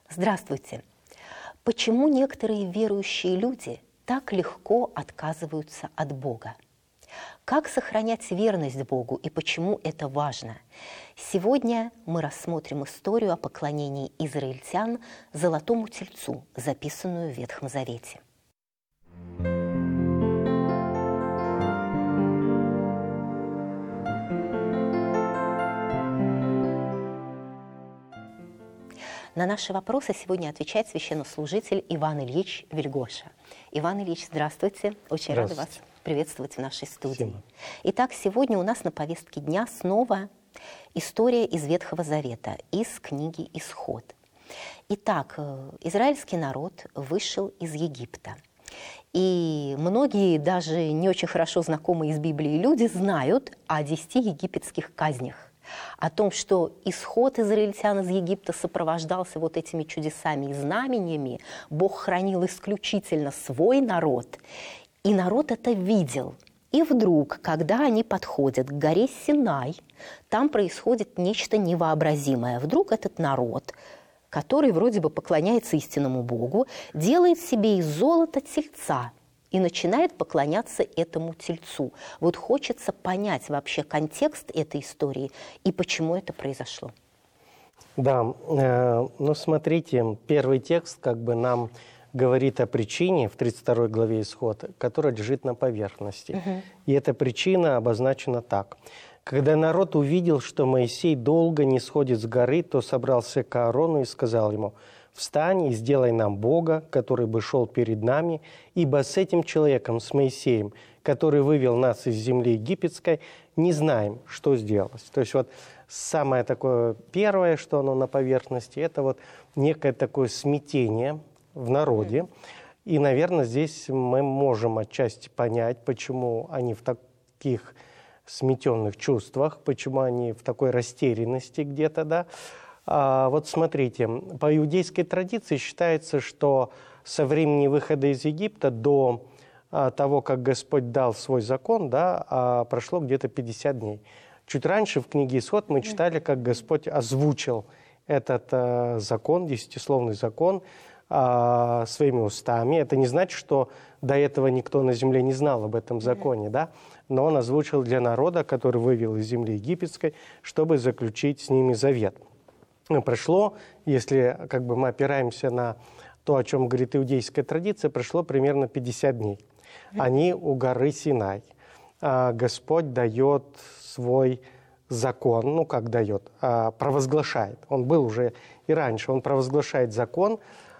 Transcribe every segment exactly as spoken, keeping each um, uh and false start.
Здравствуйте. Почему некоторые верующие люди так легко отказываются от Бога? Как сохранять верность Богу и почему это важно? Сегодня мы рассмотрим историю о поклонении израильтян Золотому Тельцу, записанную в Ветхом Завете. На наши вопросы сегодня отвечает священнослужитель Иван Ильич Вельгоша. Иван Ильич, здравствуйте. Очень рада вас приветствовать в нашей студии. Спасибо. Итак, сегодня у нас на повестке дня снова история из Ветхого Завета, из книги «Исход». Итак, израильский народ вышел из Египта. И многие, даже не очень хорошо знакомые с Библией люди, знают о десяти египетских казнях. О том, что исход израильтян из Египта сопровождался вот этими чудесами и знамениями, Бог хранил исключительно свой народ, и народ это видел. И вдруг, когда они подходят к горе Синай, там происходит нечто невообразимое. Вдруг этот народ, который вроде бы поклоняется истинному Богу, делает себе из золота тельца и начинает поклоняться этому тельцу. Вот хочется понять вообще контекст этой истории и почему это произошло. Да, э, ну смотрите, первый текст как бы нам говорит о причине в тридцать второй главе Исхода, которая лежит на поверхности. Угу. И эта причина обозначена так. Когда народ увидел, что Моисей долго не сходит с горы, то собрался к Аарону и сказал ему: «Встань и сделай нам Бога, который бы шел перед нами, ибо с этим человеком, с Моисеем, который вывел нас из земли египетской, не знаем, что сделалось». То есть вот самое такое первое, что оно на поверхности, это вот некое такое смятение в народе. И, наверное, здесь мы можем отчасти понять, почему они в таких сметенных чувствах, почему они в такой растерянности где-то, да. А, вот смотрите, по иудейской традиции считается, что со времени выхода из Египта до а, того, как Господь дал свой закон, да, а, прошло где-то пятьдесят дней. Чуть раньше в книге Исход мы читали, как Господь озвучил этот а, закон, десятисловный закон, а, своими устами. Это не значит, что до этого никто на земле не знал об этом законе, да? Но он озвучил для народа, который вывел из земли египетской, чтобы заключить с ними завет. Прошло, если как бы мы опираемся на то, о чем говорит иудейская традиция, прошло примерно пятьдесят дней. Они у горы Синай. А Господь дает свой закон, ну как дает, а провозглашает. Он был уже и раньше, он провозглашает закон,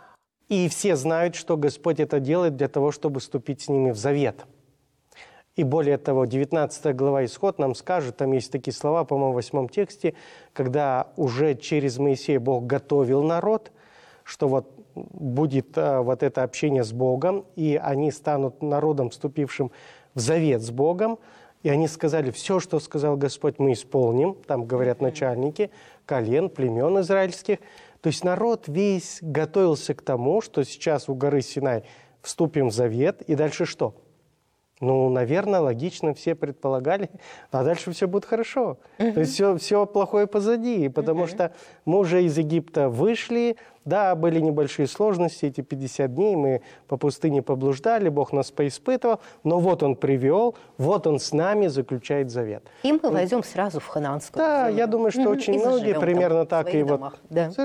и все знают, что Господь это делает для того, чтобы вступить с ними в завет. И более того, девятнадцатая глава Исход нам скажет, там есть такие слова, по-моему, в восьмом тексте, когда уже через Моисея Бог готовил народ, что вот будет а, вот это общение с Богом, и они станут народом, вступившим в завет с Богом, и они сказали: все, что сказал Господь, мы исполним, там говорят начальники колен, племен израильских. То есть народ весь готовился к тому, что сейчас у горы Синай вступим в завет, и дальше что? Ну, наверное, логично все предполагали, а дальше все будет хорошо. Uh-huh. То есть все, все плохое позади, потому uh-huh. что мы уже из Египта вышли, да, были небольшие сложности, эти пятьдесят дней мы по пустыне поблуждали, Бог нас поиспытывал, но вот Он привел, вот Он с нами заключает завет. И мы войдем сразу в ханаанскую Да, землю. я думаю, что uh-huh. очень и многие примерно так и вот... вот... Да.